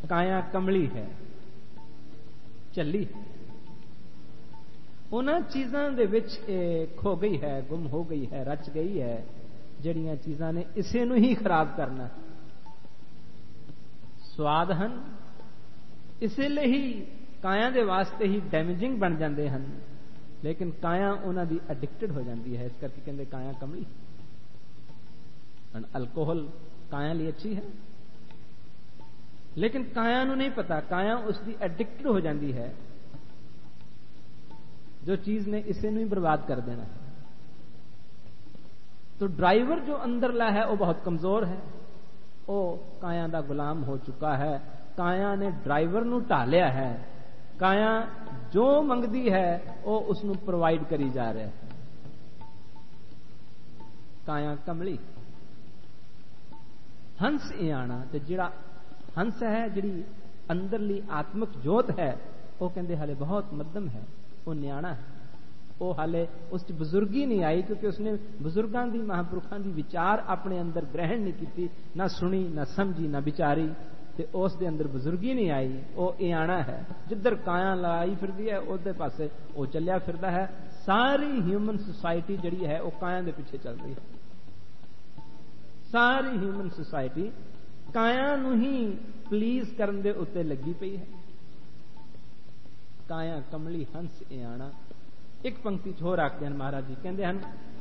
ਕਾਇਆ ਕਮਲੀ ਹੈ, ਚੱਲੀ ਉਹਨਾਂ ਚੀਜ਼ਾਂ ਦੇ ਵਿੱਚ ਖੋ ਗਈ ਹੈ, ਗੁੰਮ ਹੋ ਗਈ ਹੈ, ਰਚ ਗਈ ਹੈ, ਜਿਹੜੀਆਂ ਚੀਜ਼ਾਂ ਨੇ ਇਸੇ ਨੂੰ ਹੀ ਖਰਾਬ ਕਰਨਾ। ਸਵਾਦ ਹਨ, ਇਸੇ ਲਈ ਹੀ ਕਾਇਆ ਦੇ ਵਾਸਤੇ ਹੀ ਡੈਮੇਜਿੰਗ ਬਣ ਜਾਂਦੇ ਹਨ, ਲੇਕਿਨ ਕਾਇਆ ਉਹਨਾਂ ਦੀ ਐਡਿਕਟਡ ਹੋ ਜਾਂਦੀ ਹੈ। ਇਸ ਕਰਕੇ ਕਹਿੰਦੇ ਕਾਇਆ ਕਮਲੀ। ਅਲਕੋਹਲ ਕਾਇਆ ਲਈ ਅੱਛੀ ਹੈ, ਲੇਕਿਨ ਕਾਇਆ ਨੂੰ ਨਹੀਂ ਪਤਾ, ਕਾਇਆ ਉਸ ਦੀ ਐਡਿਕਟਡ ਹੋ ਜਾਂਦੀ ਹੈ, ਜੋ ਚੀਜ਼ ਨੇ ਇਸੇ ਨੂੰ ਹੀ ਬਰਬਾਦ ਕਰ ਦੇਣਾ ਹੈ। तो ड्राइवर जो अंदरला है वो बहुत कमजोर है, वो काया का गुलाम हो चुका है। काया ने ड्राइवर नूं ढालिया है, काया जो मंगदी है वो उसनूं प्रोवाइड करी जा रहा है। काया कमली हंस इयाना, ते जिहड़ा हंस है, जिहड़ी अंदरली आत्मक जोत है, वो कहंदे हाले बहुत मध्यम है, वो न्याणा है, वो हाले उस बजुर्गी नहीं आई, क्योंकि उसने बजुर्गों की महापुरुषों की विचार अपने अंदर ग्रहण नहीं की, ना सुनी, ना समझी, ना विचारी, तो उस दे अंदर बजुर्गी नहीं आई। वो इयाना है, जिधर काया लाई फिरदी है उधर पासे वो चलिया फिरदा है। सारी ह्यूमन सोसाइटी जिहड़ी है वो काया दे पीछे चल रही है। सारी ह्यूमन सोसाइटी काया नूं ही प्लीज करन दे उत्ते लगी पई है। काया कमली हंस इयाना। एक पंक्ति होर आखदे हैं महाराज जी, कहते हैं